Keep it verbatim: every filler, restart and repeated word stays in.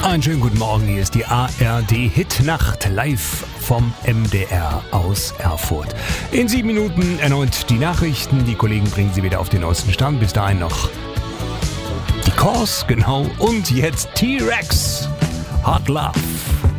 Einen schönen guten Morgen, hier ist die A R D-Hitnacht live vom M D R aus Erfurt. In sieben Minuten erneut die Nachrichten, die Kollegen bringen sie wieder auf den neuesten Stand. Bis dahin noch die Cause, genau, und jetzt T-Rex, Hot Love.